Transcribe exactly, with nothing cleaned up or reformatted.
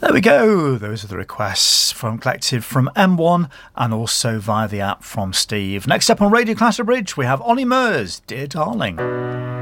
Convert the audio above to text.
There we go. Those are the requests from Collective from M one and also via the app from Steve. Next up on Radio Clatterbridge, we have Ollie Murs, Dear Darling.